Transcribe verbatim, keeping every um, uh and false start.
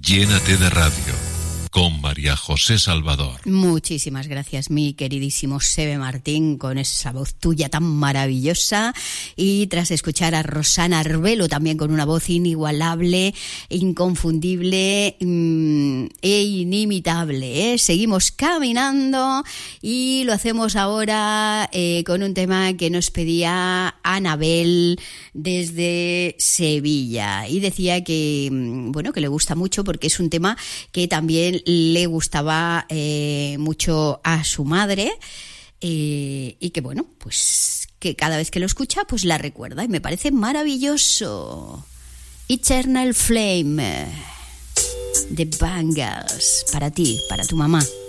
Llénate de Radio, con María José Salvador. Muchísimas gracias, mi queridísimo Sebe Martín, con esa voz tuya tan maravillosa. Y tras escuchar a Rosana Arbelo, también con una voz inigualable, inconfundible mmm, e inimitable, ¿eh? Seguimos caminando y lo hacemos ahora eh, con un tema que nos pedía Anabel desde Sevilla. Y decía que, bueno, que le gusta mucho porque es un tema que también le gustaba eh, mucho a su madre eh, y que bueno, pues que cada vez que lo escucha pues la recuerda y me parece maravilloso. Eternal Flame, The Bangles, para ti, para tu mamá.